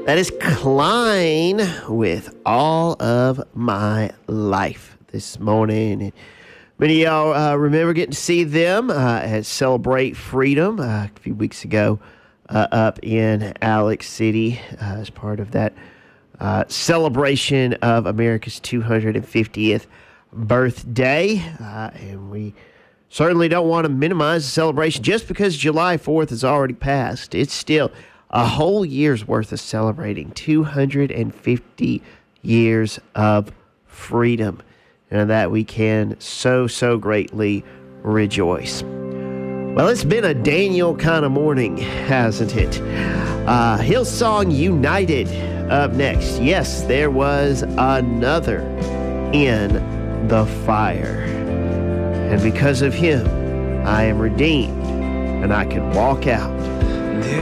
That is Klein with All of My Life this morning. And many of y'all remember getting to see them at Celebrate Freedom a few weeks ago up in Alex City as part of that celebration of America's 250th birthday. And we certainly don't want to minimize the celebration just because July 4th has already passed. It's still a whole year's worth of celebrating 250 years of freedom, and that we can so greatly rejoice. Well, it's been a Daniel kind of morning, hasn't it? Hillsong United up next. Yes, there was another in the fire. And because of him, I am redeemed, and I can walk out